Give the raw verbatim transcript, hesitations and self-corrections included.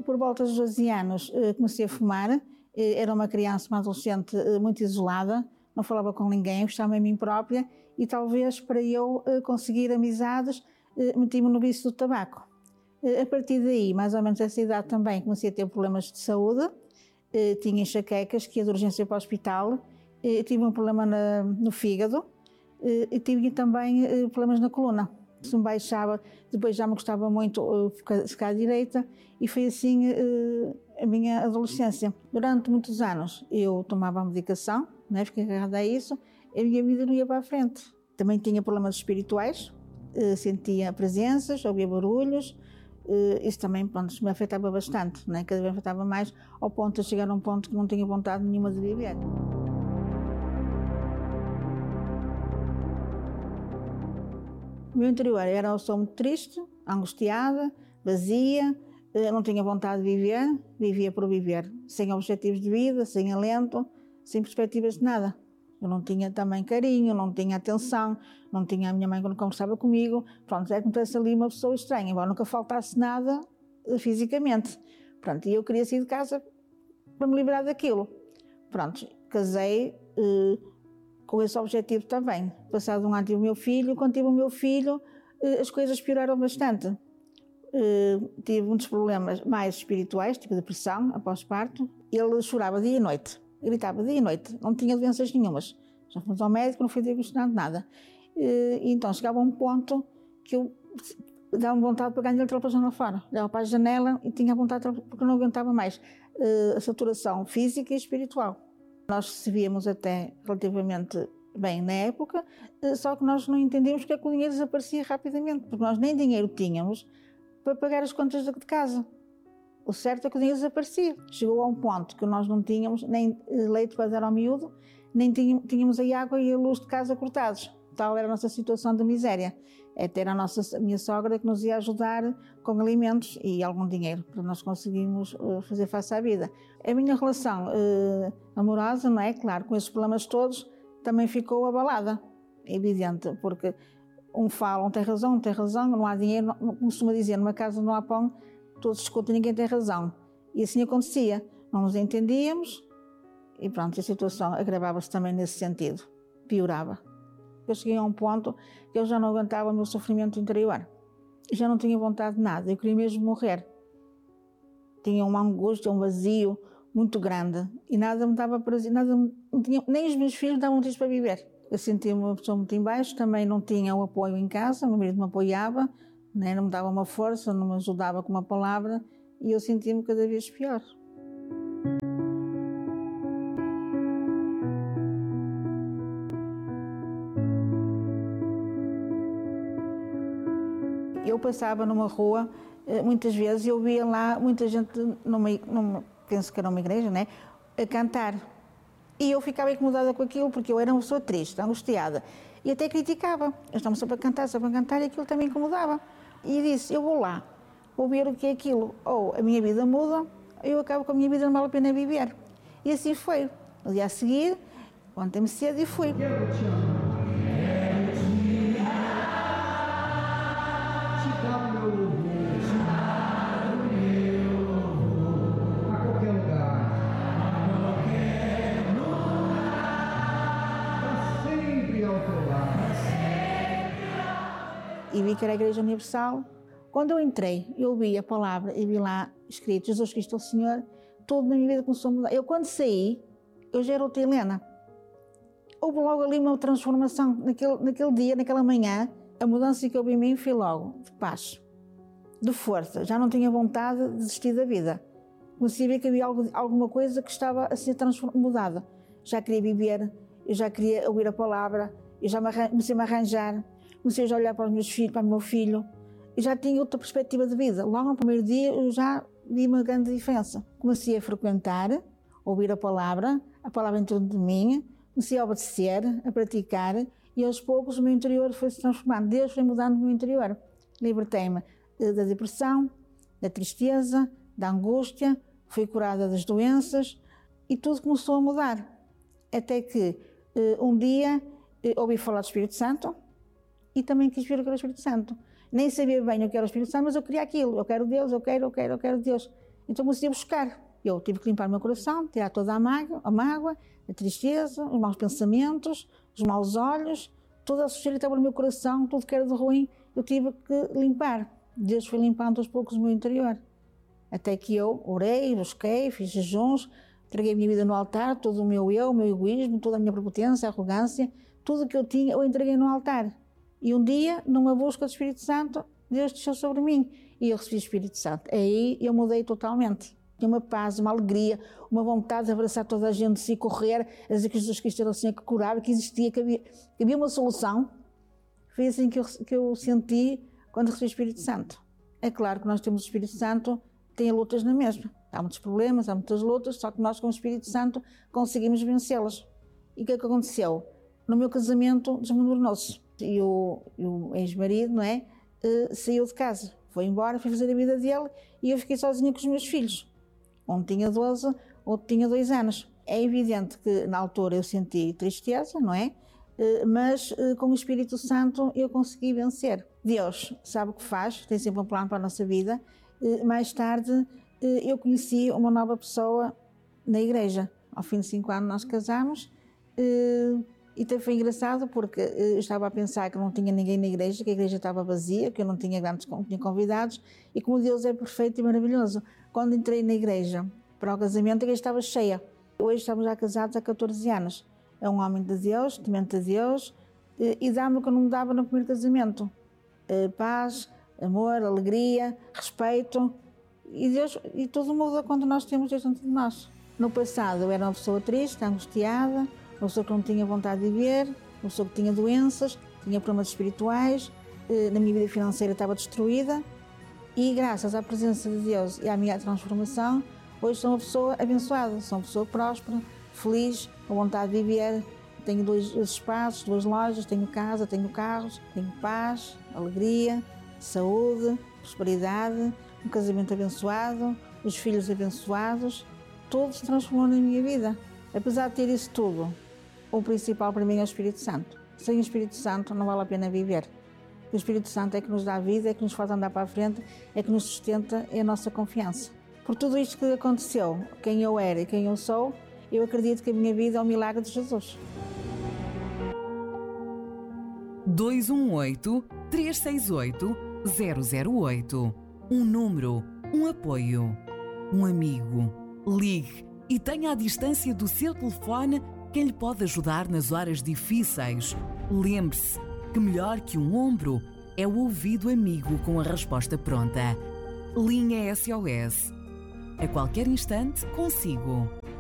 por volta dos doze anos, comecei a fumar. Era uma criança, uma adolescente muito isolada, não falava com ninguém, gostava de mim própria e talvez para eu conseguir amizades, meti-me no vício do tabaco. A partir daí, mais ou menos essa idade também, comecei a ter problemas de saúde, tinha enxaquecas, que ia de urgência para o hospital, tive um problema na, no fígado e tive também problemas na coluna. Se me baixava, depois já me gostava muito ficar, ficar à direita e foi assim a minha adolescência. Durante muitos anos eu tomava a medicação, né, fiquei agarrada a isso, e a minha vida não ia para a frente. Também tinha problemas espirituais, sentia presenças, ouvia barulhos, isso também, pronto, me afetava bastante, né, cada vez me afetava mais, ao ponto de chegar a um ponto que não tinha vontade nenhuma de viver. O meu interior era uma pessoa muito triste, angustiada, vazia, não tinha vontade de viver, vivia por viver, sem objetivos de vida, sem alento, sem perspectivas de nada. Eu não tinha também carinho, não tinha atenção, não tinha a minha mãe quando conversava comigo, pronto, é que me parece ali uma pessoa estranha, embora nunca faltasse nada fisicamente. Pronto, e eu queria sair de casa para me livrar daquilo. Pronto, casei, com esse objetivo também. Passado um ano tive o meu filho, quando tive o meu filho as coisas pioraram bastante. Tive muitos problemas mais espirituais, tipo depressão, após parto. Ele chorava dia e noite, gritava dia e noite, não tinha doenças nenhumas. Já fomos ao médico, não fui diagnosticado nada. E então chegava a um ponto que eu dava vontade de pegar ele para a janela fora. Olhava para a janela e tinha vontade de, porque não aguentava mais a saturação física e espiritual. Nós recebíamos até relativamente bem na época, só que nós não entendíamos porque é que o dinheiro desaparecia rapidamente, porque nós nem dinheiro tínhamos para pagar as contas de casa. O certo é que o dinheiro desaparecia. Chegou a um ponto que nós não tínhamos nem leite para dar ao miúdo, nem tínhamos a água e a luz de casa cortados. Tal era a nossa situação de miséria. Até era a, nossa, a minha sogra que nos ia ajudar com alimentos e algum dinheiro para nós conseguirmos uh, fazer face à vida. A minha relação uh, amorosa, não é? Claro, com esses problemas todos, também ficou abalada. É evidente, porque um fala, um tem razão, um tem razão, não há dinheiro, não, não costuma dizer, numa casa não há pão, todos discutem, ninguém tem razão. E assim acontecia. Não nos entendíamos e pronto, a situação agravava-se também nesse sentido, piorava. Eu cheguei a um ponto que eu já não aguentava o meu sofrimento interior. Eu já não tinha vontade de nada, eu queria mesmo morrer. Tinha uma angústia, um vazio muito grande e nada me dava prazer, nada me, tinha, nem os meus filhos davam motivos para viver. Eu sentia-me uma pessoa muito em baixo, também não tinha o apoio em casa, o meu marido me apoiava, né, não me dava uma força, não me ajudava com uma palavra e eu sentia-me cada vez pior. Eu passava numa rua, muitas vezes, e eu via lá muita gente, numa, numa, penso que era uma igreja, né, a cantar. E eu ficava incomodada com aquilo, porque eu era uma pessoa triste, angustiada. E até criticava. Eu estava só para cantar, só para cantar, e aquilo também incomodava. E disse, eu vou lá, vou ver o que é aquilo. Ou a minha vida muda, ou eu acabo com a minha vida, não vale a pena viver. E assim foi. No dia a seguir, levantei-me cedo e fui. E vi que era a Igreja Universal. Quando eu entrei, eu vi a palavra e vi lá escrito Jesus Cristo é o Senhor, tudo na minha vida começou a mudar. Eu quando saí, eu já era outra Helena. Houve logo ali uma transformação, naquele, naquele dia, naquela manhã, a mudança que eu vi em mim foi logo de paz, de força. Já não tinha vontade de desistir da vida. Comecei a ver que havia algo, alguma coisa que estava a ser mudada. Já queria viver, eu já queria ouvir a palavra, eu já me comecei a me arranjar. Comecei a olhar para os meus filhos, para o meu filho, e já tinha outra perspectiva de vida. Logo no primeiro dia eu já vi uma grande diferença. Comecei a frequentar, a ouvir a palavra, a palavra em torno de mim, comecei a obedecer, a praticar, e aos poucos o meu interior foi se transformando. Deus foi mudando o meu interior. Libertei-me da depressão, da tristeza, da angústia, fui curada das doenças, e tudo começou a mudar. Até que um dia ouvi falar do Espírito Santo, e também quis ver o que era o Espírito Santo. Nem sabia bem o que era o Espírito Santo, mas eu queria aquilo. Eu quero Deus, eu quero, eu quero, eu quero Deus. Então comecei a buscar. Eu tive que limpar o meu coração, tirar toda a mágoa, a, mágoa, a tristeza, os maus pensamentos, os maus olhos, toda a sujeira estava no meu coração, tudo que era de ruim, eu tive que limpar. Deus foi limpando aos poucos o meu interior. Até que eu orei, busquei, fiz jejuns, entreguei a minha vida no altar, todo o meu eu, o meu egoísmo, toda a minha prepotência, a arrogância, tudo o que eu tinha, eu entreguei no altar. E um dia, numa busca do Espírito Santo, Deus desceu sobre mim e eu recebi o Espírito Santo. Aí eu mudei totalmente. Tinha uma paz, uma alegria, uma vontade de abraçar toda a gente, de se correr, a dizer que Jesus Cristo era o Senhor que curava, que existia, que havia, que havia uma solução. Foi assim que eu, que eu senti quando recebi o Espírito Santo. É claro que nós temos o Espírito Santo, tem lutas na mesma. Há muitos problemas, há muitas lutas, só que nós com o Espírito Santo conseguimos vencê-las. E o que é que aconteceu? No meu casamento desmoronou-se. E o, o ex-marido, não é, uh, saiu de casa, foi embora, foi fazer a vida dele e eu fiquei sozinha com os meus filhos. Um tinha doze, outro tinha dois anos. É evidente que na altura eu senti tristeza, não é? Mas com o Espírito Santo eu consegui vencer. Deus sabe o que faz, tem sempre um plano para a nossa vida. Mais tarde eu conheci uma nova pessoa na igreja. Ao fim de cinco anos nós casamos e até foi engraçado porque eu estava a pensar que não tinha ninguém na igreja, que a igreja estava vazia, que eu não tinha grandes não tinha convidados e como Deus é perfeito e maravilhoso. Quando entrei na igreja para o casamento, a igreja estava cheia. Hoje estamos já casados há catorze anos. É um homem de Deus, temente a Deus, e dá-me o que eu não me dava no primeiro casamento. Paz, amor, alegria, respeito. E, Deus, e tudo muda quando nós temos Deus dentro de nós. No passado eu era uma pessoa triste, angustiada, uma pessoa que não tinha vontade de viver, uma pessoa que tinha doenças, tinha problemas espirituais, na minha vida financeira estava destruída. E graças à presença de Deus e à minha transformação, hoje sou uma pessoa abençoada, sou uma pessoa próspera, feliz, com vontade de viver. Tenho dois espaços, duas lojas, tenho casa, tenho carros, tenho paz, alegria, saúde, prosperidade, um casamento abençoado, os filhos abençoados. Tudo se transformou na minha vida. Apesar de ter isso tudo, o principal para mim é o Espírito Santo. Sem o Espírito Santo não vale a pena viver. O Espírito Santo é que nos dá a vida, é que nos faz andar para a frente, é que nos sustenta, é a nossa confiança. Por tudo isto que aconteceu, quem eu era e quem eu sou, eu acredito que a minha vida é um milagre de Jesus. dois um oito, três seis oito, zero zero oito. Um número, um apoio, um amigo. Ligue e tenha à distância do seu telefone quem lhe pode ajudar nas horas difíceis. Lembre-se que melhor que um ombro é o ouvido amigo com a resposta pronta. Linha S O S. A qualquer instante, consigo.